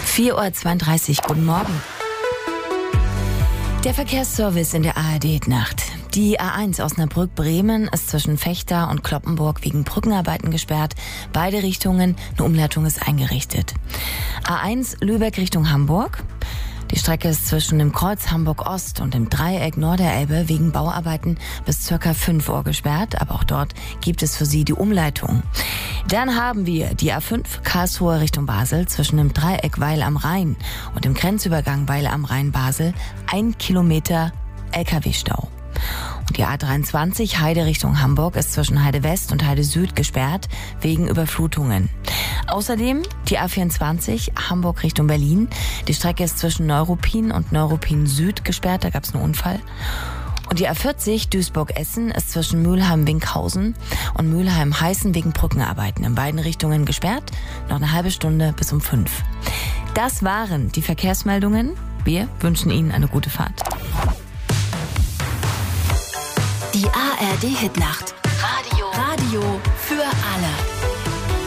4:32 Uhr, guten Morgen. Der Verkehrsservice in der ARD-Nacht. Die A1 Osnabrück-Bremen ist zwischen Vechta und Cloppenburg wegen Brückenarbeiten gesperrt. Beide Richtungen, eine Umleitung ist eingerichtet. A1 Lübeck Richtung Hamburg. Die Strecke ist zwischen dem Kreuz Hamburg-Ost und dem Dreieck Norderelbe wegen Bauarbeiten bis ca. 5 Uhr gesperrt. Aber auch dort gibt es für Sie die Umleitung. Dann haben wir die A5 Karlsruhe Richtung Basel zwischen dem Dreieck Weil am Rhein und dem Grenzübergang Weil am Rhein-Basel 1 Kilometer LKW-Stau. Und die A23 Heide Richtung Hamburg ist zwischen Heide West und Heide Süd gesperrt wegen Überflutungen. Außerdem die A24 Hamburg Richtung Berlin. Die Strecke ist zwischen Neuruppin und Neuruppin Süd gesperrt, da gab es einen Unfall. Und die A40 Duisburg-Essen ist zwischen Mülheim-Winkhausen und Mülheim-Heißen wegen Brückenarbeiten in beiden Richtungen gesperrt. Noch eine halbe Stunde bis um 5. Das waren die Verkehrsmeldungen. Wir wünschen Ihnen eine gute Fahrt. Die ARD-Hitnacht. Radio für alle.